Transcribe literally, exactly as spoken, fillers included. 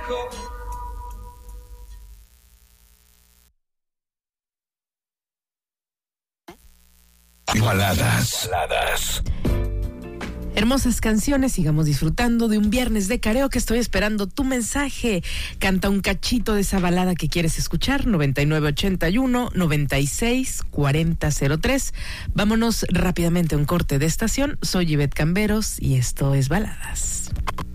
Baladas. Baladas. Hermosas canciones, sigamos disfrutando de un viernes de karaoke. Estoy esperando tu mensaje. Canta un cachito de esa balada que quieres escuchar. noventa y nueve ochenta y uno, noventa y seis, cuarenta cero tres. Vámonos rápidamente a un corte de estación. Soy Ivette Camberos y esto es Baladas.